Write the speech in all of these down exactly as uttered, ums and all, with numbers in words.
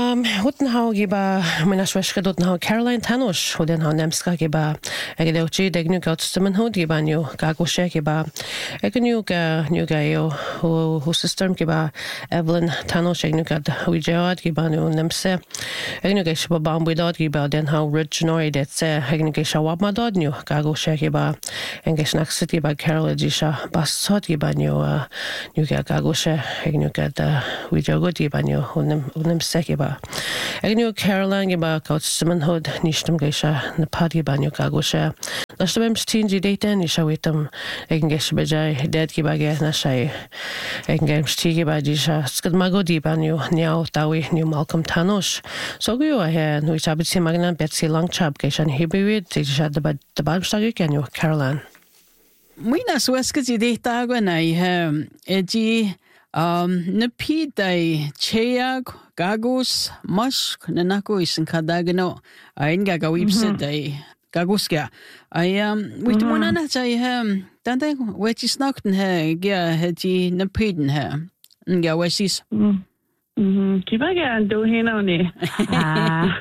Um, Hutenhau giba mina schweshka dotnhau Caroline Tanosh hudenhau nemska giba egedeuchi degnu gautstummen hud giba new gagoshe giba egnu ga new gayo who who sister giba Evelyn Tanosh egnu gad huijead giba new nemse egnu ge shba bambudad giba denhau ridgenori detse egnu ge shawab madad new gagoshe giba engesh naxit giba Carol jisha basot giba new new ga gagoshe egnu gad huijagod giba new hunem nemse giba egnu Caroline giba gautstummen hud nishtum geisha na padi banyo gagoshe Nashtabem stingy data nishawitum English bajai dead gibage nashai Engam stigi bajisha skadmago di banyo niao tawi new Malcolm Tanosh. So go ahead which abitsi magna Betsy Longchab geshan hibiwid tisha the bad the badstagi canyo Caroline. Mina swaskati data gwanai hem eji um napidai cheag gagos musk nanako isin kadagano ain gagawipse dai Gaguska. I um we don't want to say um don't think which is knocked in her yeah heady napeden her and go where she's mhm keep again do he no ni ah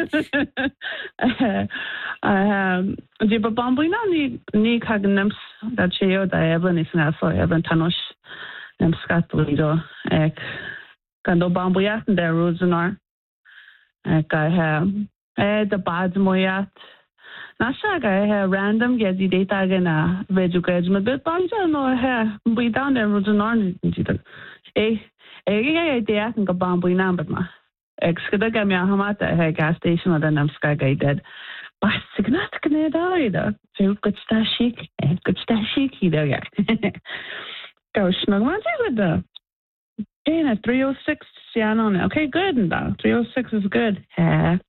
um the bambu no ni ni kagnams that cheo da Evelyn is na so Evelyn Tanosh nem skatlido ek kando bambu yat der rosenar ek I have eh the bad moyat Nasha guy random gezi data gana vejugajma bit banja no ha we down there was an orange dita eh eh ga idea kan bambu number ma ex kada ga mya hamata hai gas station oda namska guy dead bas signat kne da ida so good sta chic good sta chic ida ya go snug ma da in a three oh six siano okay good and da three oh six is good ha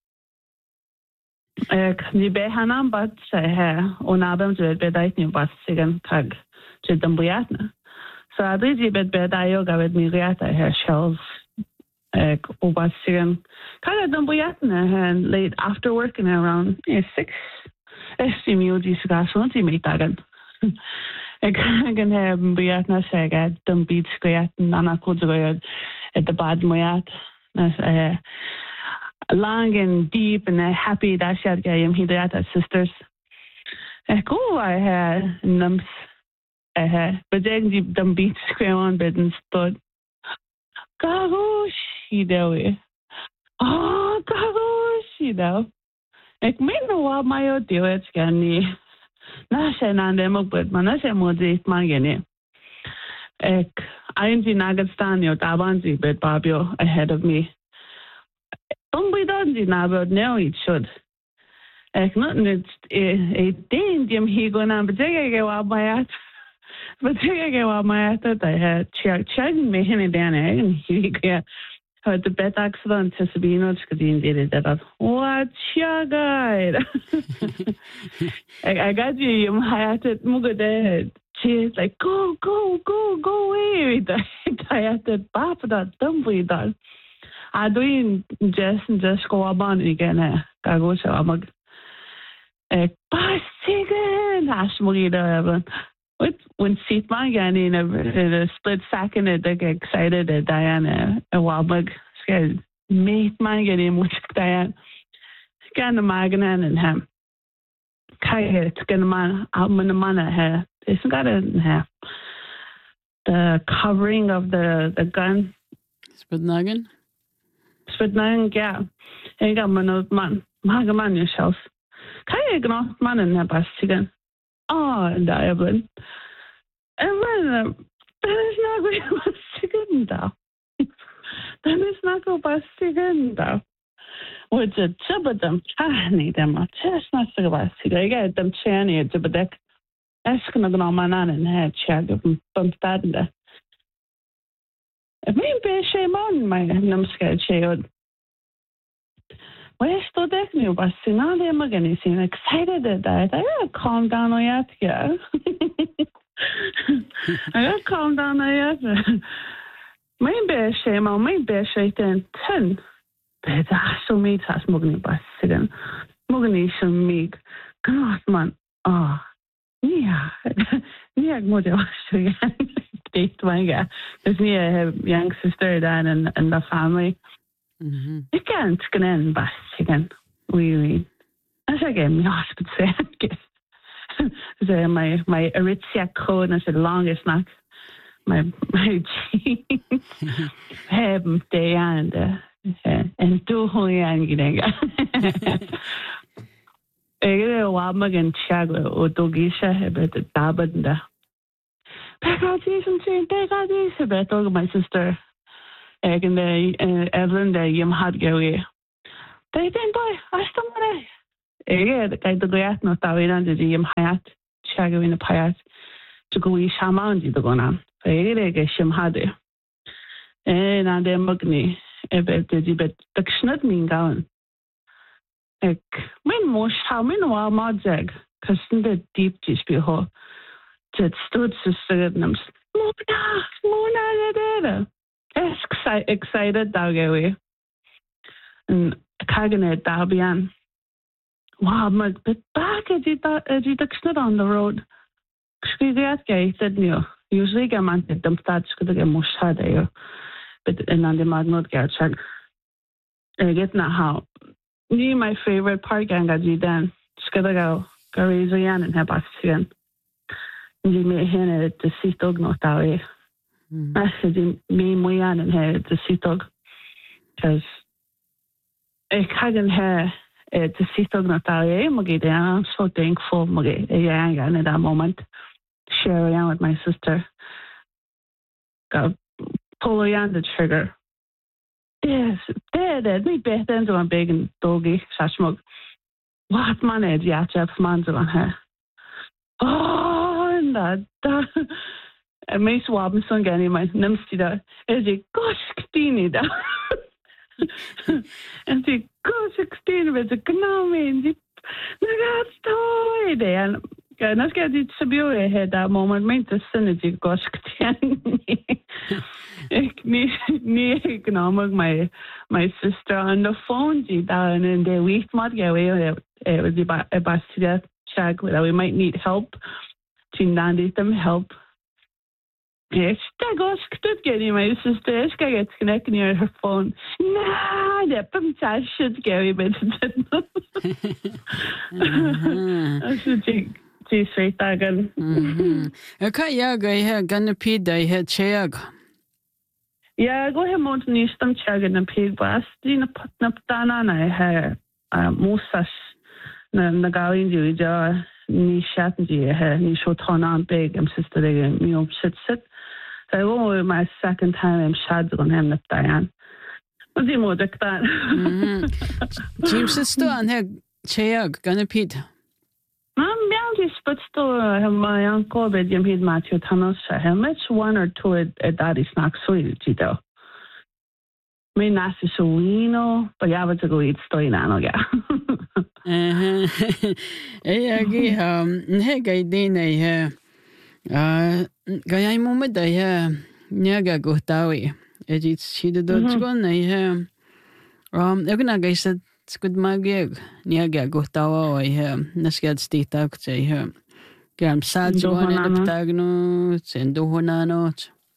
Ek ni be hanam bat ha onabem to be dait ni bas sigan tag to dambuyatna. So I did be be dayo gaved mi riata ha shells ek obas sigan kaga dambuyatna and late after working around eh, six estimu di sgason ti metagan. Ek gan ha buyatna saga dambit skayat nana kodzoyad at the bad moyat nas eh long and deep and happy that she had gayam hidayat sisters. Cool, I had nums. I had, but then deep them beats square on bed and stood. Gagosh, he do. Oh, gagosh, he do. Ek me no wa mayo do it gani. Na she na demo but man na she modi mangeni. Ek ainji nagastan yo tabanji bed babio ahead of me. Don't be done now, but now it should. Ek nothing it's a dandium he going on, but they go out my ass. But they go out my ass that I had check checking me him down and he got had the bed accident to Sabino Scadin did it that what your guide. I got you I had to move it. She's like go, go, go, go away with I had to pop that dumb way done. I doing just just go about again. I go so I'm a again. Ashmogida with when seat my again in a, in a split second, they get excited at Diana a while bug scared. Meet my getting with Diane. Gan the Maganan and him. Kai to get a man out when the man at her. Isn't got it in her. The covering of the the gun. Split noggin. Svidnang, yeah. I got man of man. Magaman yourself. Kaya gnaw man in that bastigan. Oh, and Evelyn. Evelyn, that is not going to bastigan though. That is not going to bastigan though. What's it? Chibadam. Ah, need them. Just not so bastigan. I got them channy at Chibadek. Asking a gnaw man on and had chag of bump that in there. It may be a shame on my numbscale child. Where's the deck new? But now they're again, seem excited at that. I gotta calm down on yet, yeah. I gotta calm on yet. Maybe a shame on maybe a shame ten. But I so meet us Mugni Bassigan. Mugni some meek. God, man. Oh, yeah. Yeah, model. Date my guy. Because me, I have young sister then and, and the family. Ik kan het kunnen bastigen. Oui, oui. Als ik hem niet goed zeggen. So my my Aritzia code is the longest knock. My my hem day and and two holy and getting. Ik wa magan chago o dogisha hebet dabanda. Pekati some saying pekati hebet og my sister. Ik and the Evelyn the yim had go. They didn't boy. I still want Ege, kay dugayat no tawiran di yim hayat chagawin payat to go i shaman di dugona. Ege ge shim hade. E na de magni e bet di bet takshnat min gaun. Ek min mosh ha min wa madzeg kasten de deep dis bi ho. Tet stood sisternams. Mona, mona de. Es excited dagawi. En kagane dabian. Wow, maar back as you as you took on the road. Excuse me, said no. Usually, I man said them starts could get more sad there, but and on the magnot get check. I get now how. Me, my favorite part gang as you then. Skada go go raise yan and have us again. You may hear it the sea dog not that way. I said me my yan and hear the sea dog because I can't hear. To see dog Natalia, Maggie, I'm so thankful, Maggie, yeah, in that moment, sharing out with my sister. Got pull on the trigger. Yes, there, there, me better than one big and doggy, Shashmug. What man is, yeah, Jeff's man's on her. Oh, and that, that. And me swabbing son getting my nimsty that. Is it gosh, Stini that? En die go sixteen met de knauw in die gaat stooi en ja, dan skal dit sabure her that moment meant the synergy go sixteen. Ik niet niet economic my my sister on the phone die down in the week mat ja we it was about about that check that we might need help to need them help. Yes, that goes good getting my sister. She gets connected near her phone. Nah, that pump should Gary but I should take this right again. Okay, yeah, go ahead, gonna pee day head chag. Yeah, go ahead, Mount Nistam chag and pig bus. Dina putnap dana I had Mosas Nagawin Juja. Ni shatten die her, ni so ton on big, I'm sister again, me up sit sit. So I went my second time I'm shad on him that Diane. What's the more like that? James sister and her cheag, gonna pit. I'm young, but still have my uncle, but Jim hid Matthew Tunnels, I much one or two at daddy's snack sweet, Tito. Me nasty so we know, but yeah, but to go eat story now, yeah. Eh, agi um he gai din ai he ah gai ai mo med ai he nyaga go tawi e dit si de dot gon ai he um eu na gai sa skud mageg nyaga go tawa ai he nasgad stita ak ai he gam sa gon e tagno sendo honano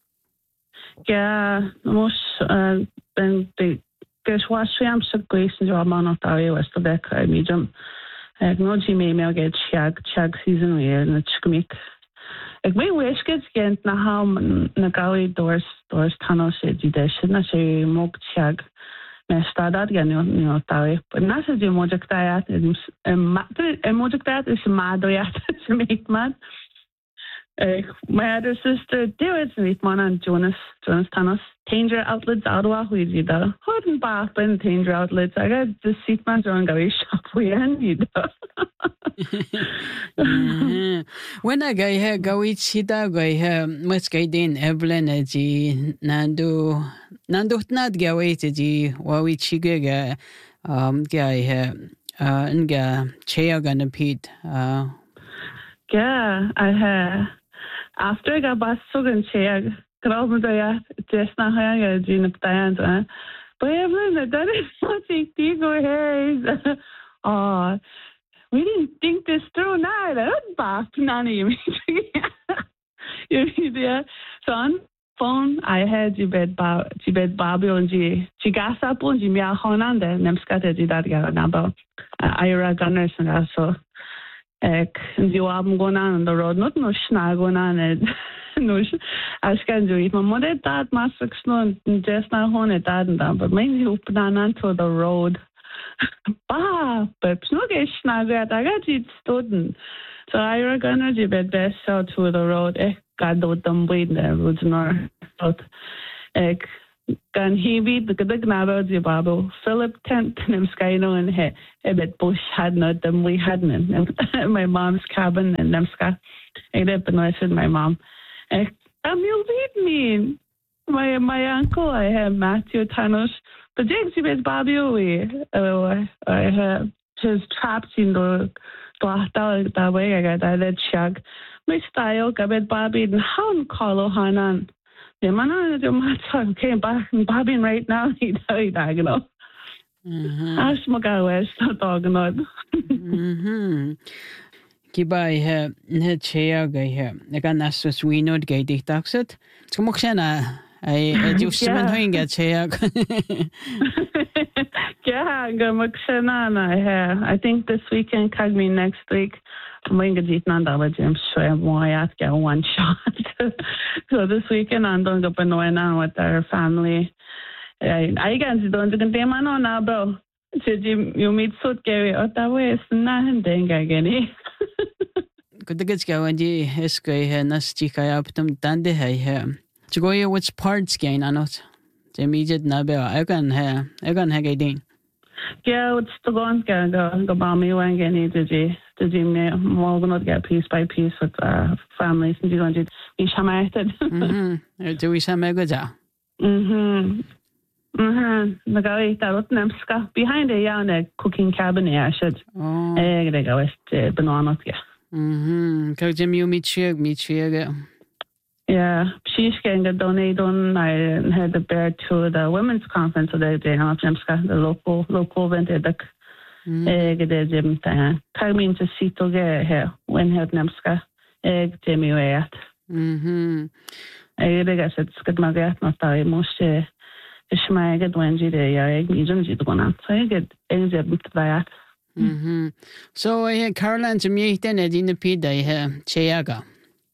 ja mos ben de Gus was swam so grace and job man of Dario West of Deck I medium. Ag no G me me get chag chag season we in the chkumik. Ag me wish gets gent na ham na gawi doors doors tunnel se di de na se mog chag me stadad gan no no tawi. But na se di mojak tayat is mojak tayat is madoyat to make mad. My other sister, David's meet man and Jonas, Jonas Thomas, Tanger Outlets, Ottawa, who is either Horden Bath and Tanger Outlets. I got the seat man on Gary shop we ended. When I go here, go eat Sita, go here, much guiding Evelyn, G, Nando, Nando, not go eat, G, Wawi Chiga, um, guy here, uh, and ga, Chea gonna Pete, uh, yeah, I have. After I got back to the chair, Grauben da just nach her Gina Ptans. But Evelyn, that is not a go ahead. Oh, we didn't think this through now. That back, none of you. You there, son. phone I had you bet ba you bet Bobby on G G gas up on Jimmy Honanda nemskate di dat ga naba Ira Gunners and also ek you am going on the road not no schna going on it no as can do it my mother that master snow just na hone that and but main up down to the road ba but no get schna ga I got it stood so Ira Gunners you bet best out to the road eh God them waiting there was nor but ek gan heavy the good nabo the babo Philip tent and skyno and he a bit bush had not them we hadn't my mom's cabin and them sky I did but I said my mom ek um you lead me my my uncle I have Matthew Tanos but James you bit Bobby away uh, I have his traps in the that way I got I let shag my style gabed Bobby and how call Hanan the man the matter came back and Bobby right now he died you know as my guy was dog not mhm kibai he ne chea ga he ne kan asus we know ga dik taxet skumokshana ai just man hoing ga chea yeah gamakshana I think this weekend call me next week I'm going to eat none of James so why ask get one shot so this weekend I'm going to go on with our family I I guess don't think they man on now bro did you you meet so Gary or that way it's not thing again good to get going ji eske he nas chi ka up tum dande hai he to go you which parts gain anot the immediate na be I can he I can he gain yeah it's the going go go about me when getting did you did you more going to get piece by piece with uh families and you going to be shamated mhm do we some good ja mhm mhm the guy that nemska behind a young cooking cabinet I should oh eh they go with banana yeah mhm ka jim you meet you meet you yeah, she's getting a donate on. I had the bear to the women's conference today. They have the local local event. Eh, get the gym. Coming to see to get here when had Nemska. Eh, Jimmy way at. Mhm. I guess it's good. My get not die most. Eh, it's my get when you there. I need to do one. So I get exit that. Mhm. So I had Caroline to me then at in the P day here. Cheaga.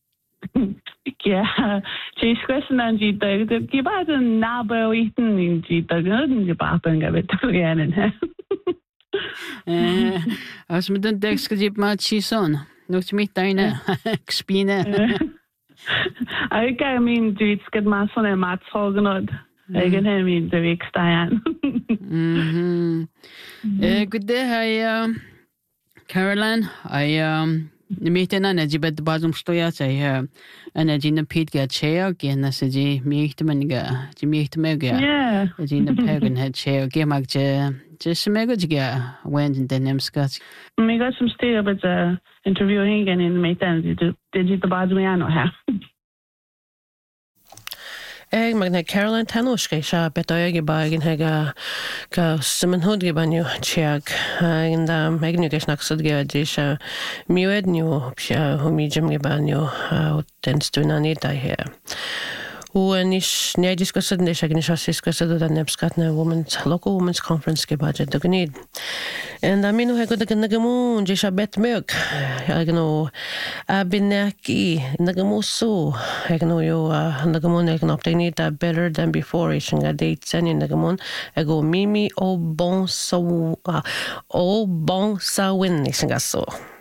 Yeah, she's question and she does give us a nabo eating in she does and you pop and give it again and eh as me den dex gib ma chi son no to meet dine spine I I mean do it's good mass on a mat hognod I can hear me the week Diane mhm eh good day hi Caroline I um Meeting an Egypt the bottom stoya say her and a gina Pete get chair again as a G meet mega Jimmy mega yeah a gina pagan head chair game like just mega ga went in the nemskat me got some stay but uh interviewing and in my time did did you the badmiano ha Eg magna Caroline Tanoshke sha betoyge bagen hega ka simen hodge banyo check and um magnu gesnaksud ge disha miwed new psha homi jim ge banyo den stunani da here when is ne discussed ne shagni discussed the Nepskatna women's local women's conference ge budget the need and I mean hego the nagamu jisha bet milk I know abinaki nagamu so I know yo nagamu ne can obtain that better than before ishinga dates and in nagamun ego mimi o bon so o bon sa win ishinga so